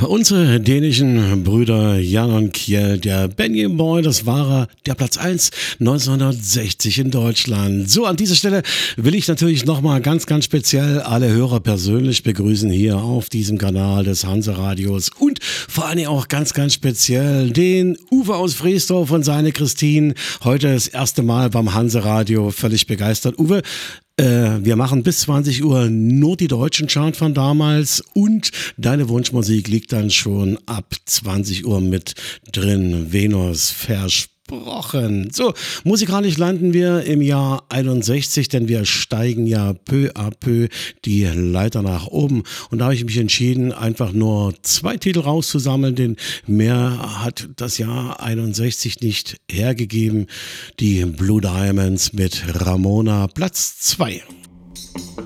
Unsere dänischen Brüder Jan und Kjell, der Benny Boy, das war der Platz 1 1960 in Deutschland. So, an dieser Stelle will ich natürlich nochmal ganz speziell alle Hörer persönlich begrüßen hier auf diesem Kanal des Hanse-Radios und vor allem auch ganz speziell den Uwe aus Friesdorf und seine Christine. Heute das erste Mal beim Hanse-Radio, völlig begeistert. Uwe, wir machen bis 20 Uhr nur die deutschen Chart von damals und deine Wunschmusik liegt dann schon ab 20 Uhr mit drin. Venus versprochen. So, musikalisch landen wir im Jahr 61, denn wir steigen ja peu à peu die Leiter nach oben. Und da habe ich mich entschieden, einfach nur 2 Titel rauszusammeln, denn mehr hat das Jahr 61 nicht hergegeben. Die Blue Diamonds mit Ramona, Platz 2.